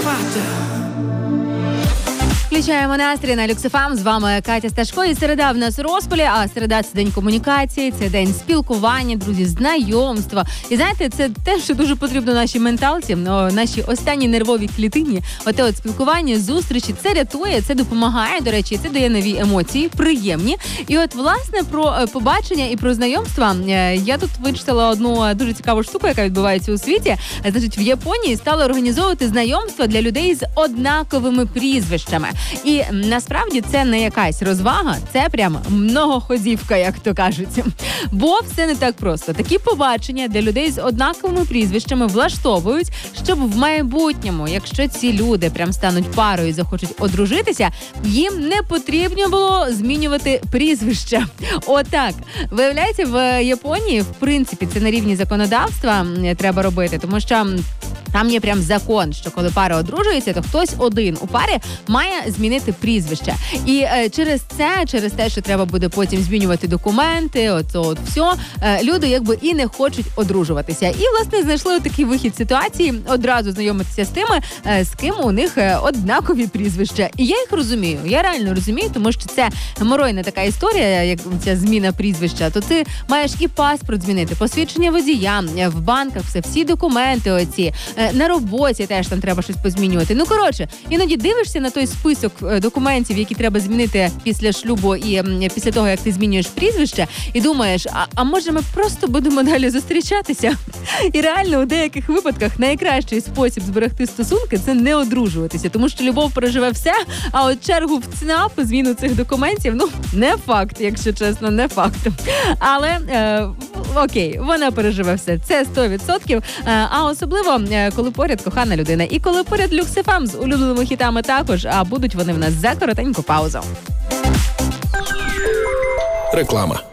Включаємо настрій на Люкс ФМ. З вами Катя Сташко. І середа в нас у розпалі, а середа – це день комунікації, це день спілкування, друзі, знайомства. І знаєте, це те, що дуже потрібно нашій менталці, нашій останній нервовій клітині. Оте от спілкування, зустрічі, це рятує, це допомагає, до речі, це дає нові емоції, приємні. І от, власне, про побачення і про знайомства я тут вичитала одну дуже цікаву штуку, яка відбувається у світі. Значить, в Японії стали організовувати знайомства для людей з однаковими прізвищами. І насправді це не якась розвага, це прям многоходівка, як то кажуть. Бо все не так просто. Такі побачення для людей з однаковими прізвищами влаштовують, щоб в майбутньому, якщо ці люди прям стануть парою і захочуть одружитися, їм не потрібно було змінювати прізвище. Отак. Виявляється, в Японії, в принципі, це на рівні законодавства треба робити, тому що там є прям закон, що коли пара одружується, то хтось один у парі має змінити прізвище. І через те, що треба буде потім змінювати документи, от все, люди якби і не хочуть одружуватися. І, власне, знайшли такий вихід ситуації, одразу знайомитися з тими, з ким у них однакові прізвища. І я їх розумію, я реально розумію, тому що це геморойна така історія, як ця зміна прізвища, то ти маєш і паспорт змінити, посвідчення водія, в банках всі документи оці, на роботі теж там треба щось позмінювати. Ну, коротше, іноді дивишся на той список документів, які треба змінити після шлюбу і після того, як ти змінюєш прізвище, і думаєш, а може ми просто будемо далі зустрічатися? І реально у деяких випадках найкращий спосіб зберегти стосунки – це не одружуватися, тому що любов переживе все, а от чергу в ЦНАП, зміну цих документів, ну, не факт, якщо чесно, не факт. Але, окей, вона переживе все, це 100%, а особливо, коли поряд кохана людина. І коли поряд Люкс ФМ з улюбленими хітами також, а будуть вони в нас за коротеньку паузу. Реклама.